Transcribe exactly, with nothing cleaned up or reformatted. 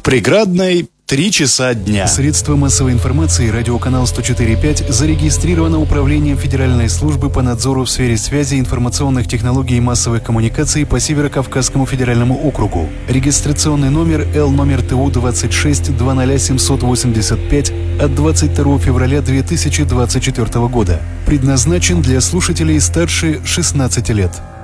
Преградной три часа дня. Средства массовой информации, радиоканал сто четыре и пять зарегистрировано Управлением Федеральной службы по надзору в сфере связи, информационных технологий и массовых коммуникаций по Северо-Кавказскому федеральному округу. Регистрационный номер Л номер Т У двадцать шесть две тысячи семьсот восемьдесят пять от двадцать второго февраля две тысячи двадцать четвёртого года. Предназначен для слушателей старше шестнадцати лет.